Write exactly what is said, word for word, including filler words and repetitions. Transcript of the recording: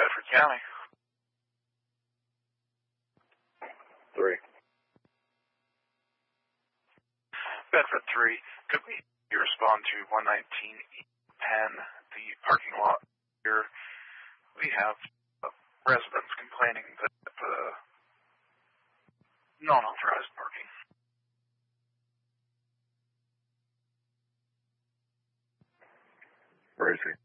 Bedford County. Three. Bedford three. Could we respond to one nineteen Penn, the parking lot here? We have uh, residents complaining that uh, non-authorized parking. Where is he?